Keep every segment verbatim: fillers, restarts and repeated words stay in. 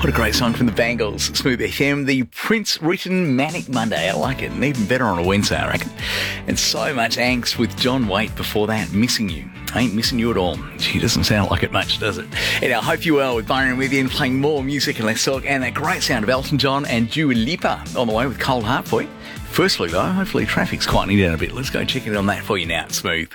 What a great song from the Bangles, Smooth F M, the Prince written Manic Monday. I like it, and even better on a Wednesday, I reckon. And so much angst with John Waite before that, Missing You. I ain't missing you at all. She doesn't sound like it much, does it? And I hope you well with Byron with you and playing more music and less talk, and that great sound of Elton John and Dua Lipa on the way with Cold Heart for you. Firstly, though, hopefully traffic's quieting down a bit. Let's go check in on that for you now. It's Smooth.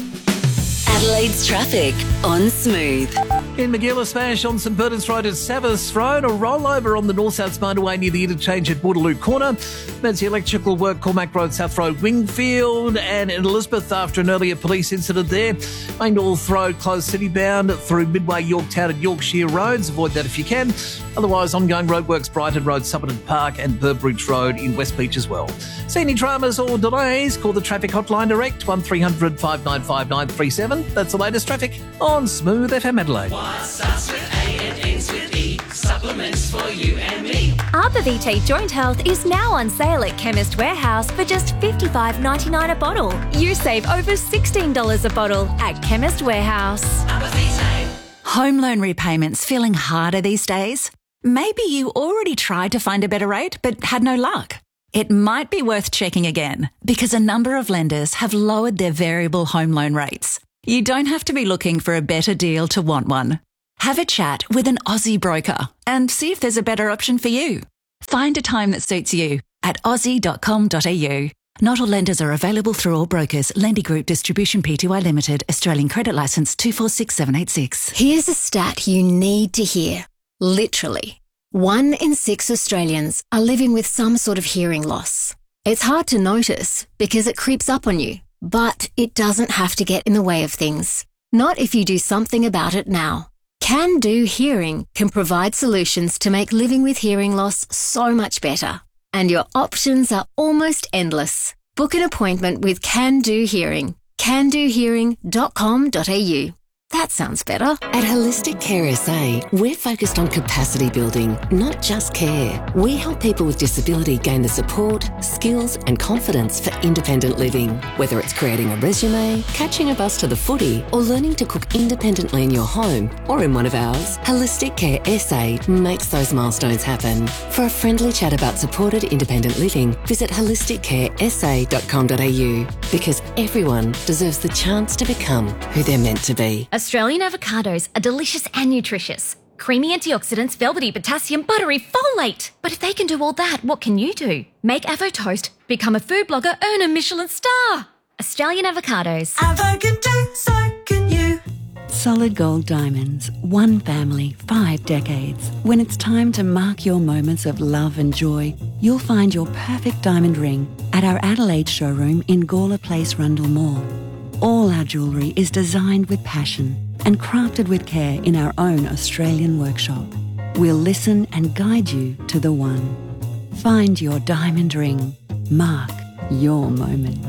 Adelaide's traffic on Smooth. In Magilla, smash on St Bernard's Road at Saviths Road, a rollover on the North-South Motorway near the interchange at Waterloo Corner. Emergency electrical work, Cormac Road, South Road, Wingfield, and in Elizabeth after an earlier police incident there. Main North Road closed city-bound through Midway, Yorktown and Yorkshire Roads. Avoid that if you can. Otherwise, ongoing roadworks, Brighton Road, Somerton Park and Burbridge Road in West Beach as well. See any dramas or delays? Call the traffic hotline direct, one three hundred five nine five nine three seven. That's the latest traffic on Smooth F M Adelaide. What starts with A and ends with E? Supplements for you and me. Arbor Vitae Joint Health is now on sale at Chemist Warehouse for just fifty-five dollars ninety-nine a bottle. You save over sixteen dollars a bottle at Chemist Warehouse. Arbor Vitae. Home loan repayments feeling harder these days? Maybe you already tried to find a better rate but had no luck. It might be worth checking again because a number of lenders have lowered their variable home loan rates. You don't have to be looking for a better deal to want one. Have a chat with an Aussie broker and see if there's a better option for you. Find a time that suits you at aussie dot com dot a u. Not all lenders are available through all brokers. Lendy Group Distribution Pty Limited, Australian Credit Licence two four six seven eight six. Here's a stat you need to hear. Literally, one in six Australians are living with some sort of hearing loss. It's hard to notice because it creeps up on you, but it doesn't have to get in the way of things. Not if you do something about it now. Can Do Hearing can provide solutions to make living with hearing loss so much better. And your options are almost endless. Book an appointment with Can Do Hearing. can do hearing dot com dot a u. That sounds better. At Holistic Care S A, we're focused on capacity building, not just care. We help people with disability gain the support, skills and confidence for independent living. Whether it's creating a resume, catching a bus to the footy, or learning to cook independently in your home or in one of ours, Holistic Care S A makes those milestones happen. For a friendly chat about supported independent living, visit holistic care s a dot com dot a u because everyone deserves the chance to become who they're meant to be. Australian avocados are delicious and nutritious. Creamy antioxidants, velvety potassium, buttery folate. But if they can do all that, what can you do? Make Avo Toast, become a food blogger, earn a Michelin star. Australian avocados. Avo can do, so can you. Solid Gold Diamonds, one family, five decades. When it's time to mark your moments of love and joy, you'll find your perfect diamond ring at our Adelaide showroom in Gawler Place, Rundle Mall. All our jewellery is designed with passion and crafted with care in our own Australian workshop. We'll listen and guide you to the one. Find your diamond ring. Mark your moment.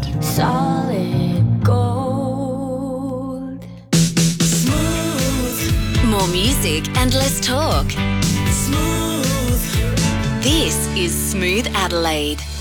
Solid gold. Smooth. More music and less talk. Smooth. This is Smooth Adelaide.